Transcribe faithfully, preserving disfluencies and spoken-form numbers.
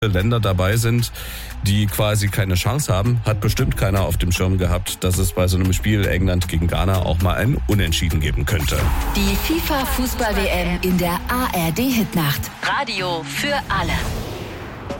Länder dabei sind, die quasi keine Chance haben, hat bestimmt keiner auf dem Schirm gehabt, dass es bei so einem Spiel England gegen Ghana auch mal ein Unentschieden geben könnte. Die FIFA-Fußball-W M in der A R D-Hitnacht. Radio für alle.